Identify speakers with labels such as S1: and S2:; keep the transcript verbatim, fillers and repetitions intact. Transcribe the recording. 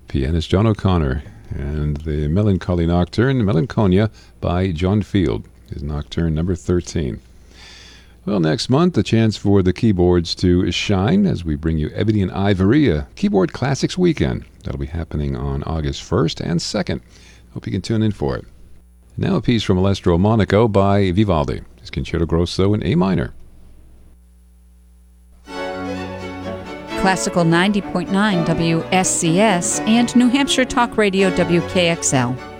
S1: Pianist John O'Connor, and the Melancholy Nocturne, Melancholia by John Field, is Nocturne number thirteen. Well, next month, a chance for the keyboards to shine as we bring you Ebony and Ivory, a Keyboard Classics weekend. That'll be happening on August first and second. Hope you can tune in for it. Now a piece from Alestro Monaco by Vivaldi. It's Concerto Grosso in A minor.
S2: Classical ninety point nine W S C S and New Hampshire Talk Radio W K X L.